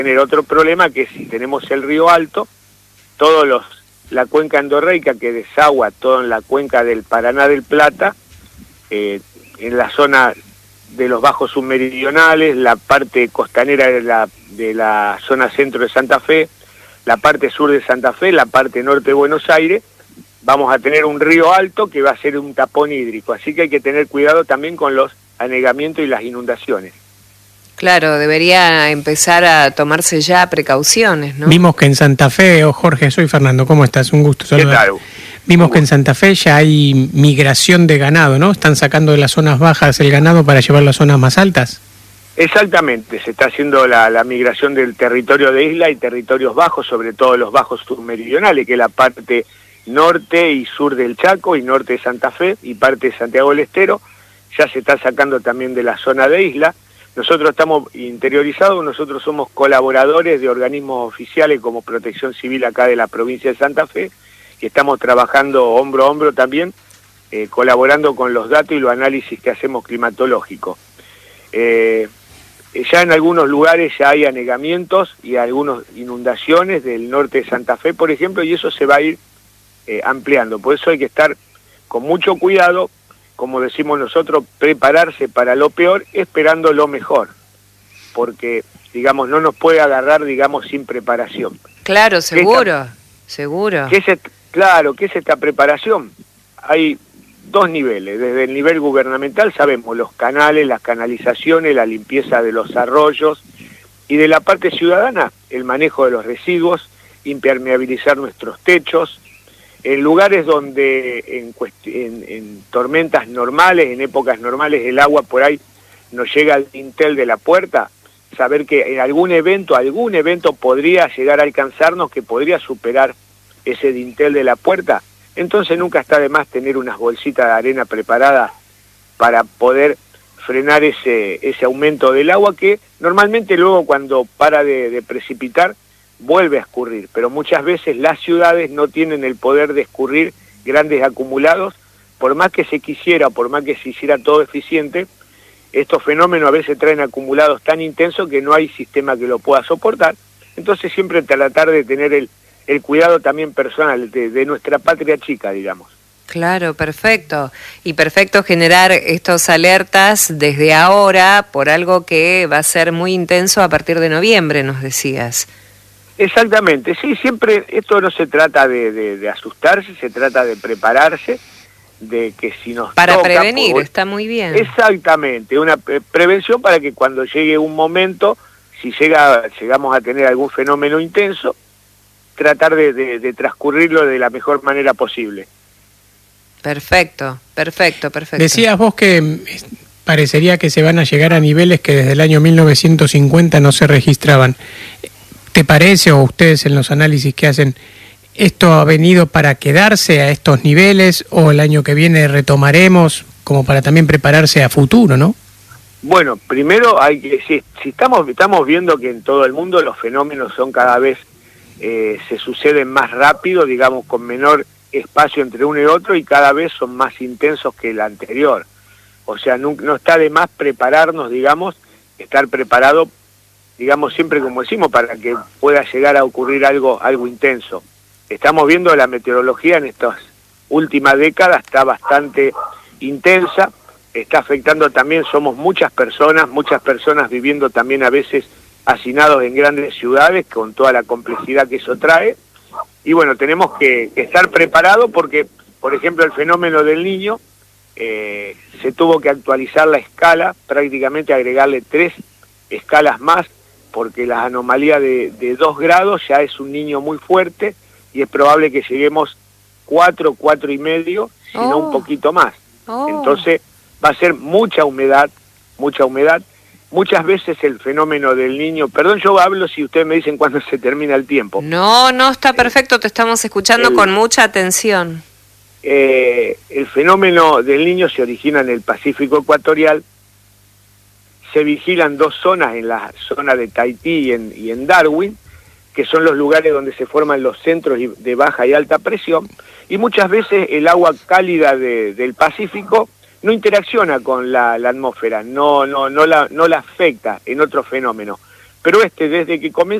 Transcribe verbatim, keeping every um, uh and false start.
genera otro problema, que si tenemos el río alto, todos los la cuenca endorreica que desagua todo en la cuenca del Paraná del Plata, eh, en la zona de los bajos submeridionales, la parte costanera de la, de la zona centro de Santa Fe, la parte sur de Santa Fe, la parte norte de Buenos Aires, vamos a tener un río alto que va a ser un tapón hídrico, así que hay que tener cuidado también con los anegamientos y las inundaciones. Claro, debería empezar a tomarse ya precauciones, ¿no? Vimos que en Santa Fe, oh Jorge, soy Fernando, ¿cómo estás? Un gusto saludar. ¿Qué tal? Vimos que en Santa Fe ya hay migración de ganado, ¿no? Están sacando de las zonas bajas el ganado para llevar a las zonas más altas. Exactamente, se está haciendo la, la migración del territorio de isla y territorios bajos, sobre todo los bajos submeridionales, que es la parte norte y sur del Chaco y norte de Santa Fe y parte de Santiago del Estero. Ya se está sacando también de la zona de isla. Nosotros estamos interiorizados, nosotros somos colaboradores de organismos oficiales como Protección Civil acá de la provincia de Santa Fe, y estamos trabajando hombro a hombro también, eh, colaborando con los datos y los análisis que hacemos climatológicos. Eh, ya en algunos lugares ya hay anegamientos y algunas inundaciones del norte de Santa Fe, por ejemplo, y eso se va a ir eh, ampliando. Por eso hay que estar con mucho cuidado, como decimos nosotros, prepararse para lo peor, esperando lo mejor, porque, digamos, no nos puede agarrar, digamos, sin preparación. Claro, seguro, esta, seguro. ¿qué es et, claro, ¿qué es esta preparación? Hay dos niveles. Desde el nivel gubernamental sabemos los canales, las canalizaciones, la limpieza de los arroyos, y de la parte ciudadana, el manejo de los residuos, impermeabilizar nuestros techos. En lugares donde en, en, en tormentas normales, en épocas normales, el agua por ahí nos llega al dintel de la puerta, saber que en algún evento, algún evento podría llegar a alcanzarnos, que podría superar ese dintel de la puerta, entonces nunca está de más tener unas bolsitas de arena preparadas para poder frenar ese, ese aumento del agua, que normalmente luego cuando para de, de precipitar, vuelve a escurrir, pero muchas veces las ciudades no tienen el poder de escurrir grandes acumulados, por más que se quisiera, por más que se hiciera todo eficiente, estos fenómenos a veces traen acumulados tan intensos que no hay sistema que lo pueda soportar. Entonces siempre tratar de tener el, el cuidado también personal de, de nuestra patria chica, digamos. Claro, perfecto. Y perfecto generar estos alertas desde ahora por algo que va a ser muy intenso a partir de noviembre, nos decías. Exactamente, sí, siempre esto no se trata de, de, de asustarse, se trata de prepararse, de que si nos Para toca, prevenir, pues, está muy bien. Exactamente, una pre prevención para que cuando llegue un momento, si llega llegamos a tener algún fenómeno intenso, tratar de, de, de transcurrirlo de la mejor manera posible. Perfecto, perfecto, perfecto. Decías vos que parecería que se van a llegar a niveles que desde el año mil novecientos cincuenta no se registraban. ¿Te parece, o ustedes en los análisis que hacen, esto ha venido para quedarse a estos niveles, o el año que viene retomaremos, como para también prepararse a futuro, ¿no? Bueno, primero hay que, si, si estamos, estamos viendo que en todo el mundo los fenómenos son cada vez, eh, se suceden más rápido, digamos, con menor espacio entre uno y otro, y cada vez son más intensos que el anterior. O sea, no, no está de más prepararnos, digamos, estar preparado, digamos, siempre como decimos, para que pueda llegar a ocurrir algo, algo intenso. Estamos viendo la meteorología en estas últimas décadas, está bastante intensa, está afectando también, somos muchas personas, muchas personas viviendo también a veces hacinados en grandes ciudades, con toda la complejidad que eso trae, y bueno, tenemos que, que estar preparados porque, por ejemplo, el fenómeno del Niño, eh, se tuvo que actualizar la escala, prácticamente agregarle tres escalas más, porque la anomalía de, de dos grados ya es un niño muy fuerte y es probable que lleguemos cuatro, cuatro y medio, si no Oh. un poquito más. Oh. Entonces va a ser mucha humedad, mucha humedad. Muchas veces el fenómeno del Niño, perdón, yo hablo si ustedes me dicen cuándo se termina el tiempo. No, no, está perfecto, te estamos escuchando el, con mucha atención. Eh, el fenómeno del Niño se origina en el Pacífico ecuatorial. Se vigilan dos zonas, en la zona de Tahití y en, y en Darwin, que son los lugares donde se forman los centros de baja y alta presión, y muchas veces el agua cálida de, del Pacífico no interacciona con la, la atmósfera, no, no, no, la, no la afecta en otro fenómeno, pero este desde que comenzó